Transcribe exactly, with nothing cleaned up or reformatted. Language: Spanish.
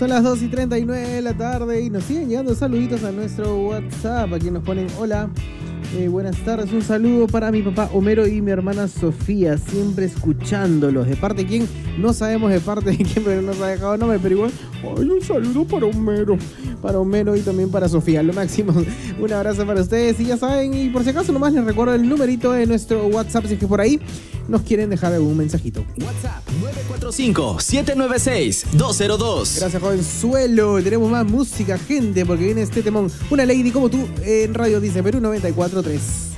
Son las dos y treinta y nueve de la tarde y nos siguen llegando saluditos a nuestro WhatsApp. Aquí nos ponen hola, eh, buenas tardes, un saludo para mi papá Homero y mi hermana Sofía, siempre escuchándolos. ¿De parte de quién? No sabemos de parte de quién, pero nos ha dejado nombre, pero igual, ay, un saludo para Homero, para Homero y también para Sofía, lo máximo. Un abrazo para ustedes y ya saben, y por si acaso nomás les recuerdo el numerito de nuestro WhatsApp, si es que por ahí nos quieren dejar algún mensajito. WhatsApp nueve cuatro cinco, siete nueve seis, dos cero dos. Gracias, jovenzuelo. Tenemos más música, gente, porque viene este temón. Una lady como tú en Radio Dice Perú noventa y cuatro punto tres.